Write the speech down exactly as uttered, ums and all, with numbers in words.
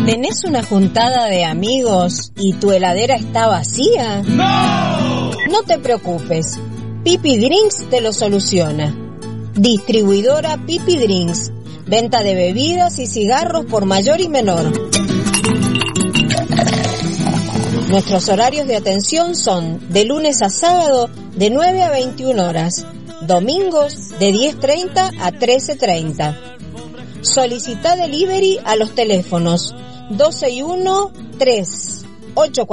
¿Tenés una juntada de amigos y tu heladera está vacía? ¡No! No te preocupes, Pipi Drinks te lo soluciona. Distribuidora Pipi Drinks, venta de bebidas y cigarros por mayor y menor. Nuestros horarios de atención son de lunes a sábado de nueve a veintiuna horas, domingos de diez treinta a trece treinta. Solicita delivery a los teléfonos doce y uno, tres, ocho